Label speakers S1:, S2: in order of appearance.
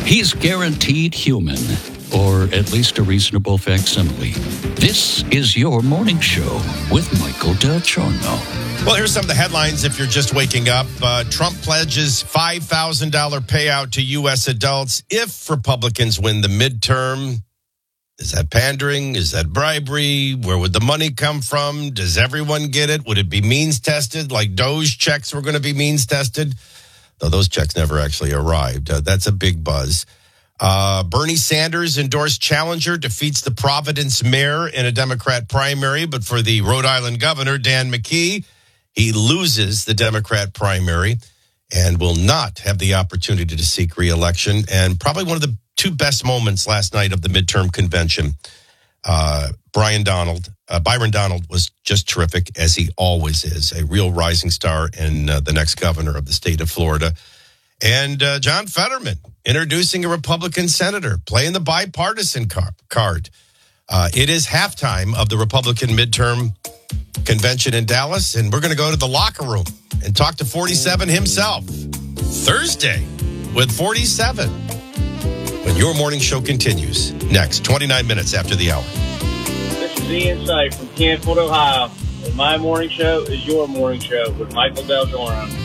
S1: He's guaranteed human, or at least a reasonable facsimile. This is your morning show with Michael Del Giorno.
S2: Well, here's some of the headlines if you're just waking up. Trump pledges $5,000 payout to U.S. adults if Republicans win the midterm. Is that pandering? Is that bribery? Where would the money come from? Does everyone get it? Would it be means tested? Like Doge checks were going to be means tested? Though those checks never actually arrived. That's a big buzz. Bernie Sanders endorsed challenger, defeats the Providence mayor in a Democrat primary. But for the Rhode Island governor, Dan McKee, he loses the Democrat primary and will not have the opportunity to seek re-election. And probably one of the two best moments last night of the midterm convention. Byron Donald was just terrific, as he always is, a real rising star and the next governor of the state of Florida. And John Fetterman introducing a Republican senator, playing the bipartisan card. It is halftime of the Republican midterm convention in Dallas, and we're going to go to the locker room and talk to 47 himself. Thursday with 47. When your morning show continues next, 29 minutes after the hour.
S3: This is Ian Sight from Canfield, Ohio, and my morning show is your morning show with Michael Del Giorno.